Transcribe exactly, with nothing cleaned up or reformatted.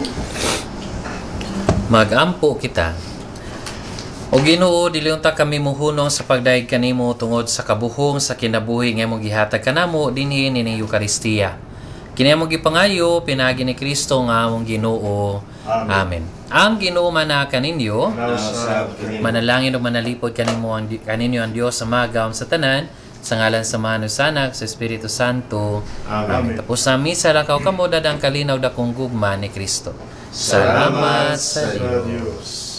Magampo kita. O Ginoo, dili unta kami muhunong sa pagdayeg kanimo tungod sa kabuhong sa kinabuhi nga imong gihatag kanamo dinhi nining Eukaristiya. Kini among gipangayo pinagi ni Kristo nga among Ginoo. Amen. Amen. Ang Ginoo mana kaninyo, manalangin ug manalipod kanimo ang kaninyo ang Dios sa magam sa tanan, sa ngalan sa Mano sa Anak sa Espiritu Santo. Amen. Amen. Tapos sa misa lang kamo dadang kalinaw dakong gugma ni Kristo. Salamat sa Diyos.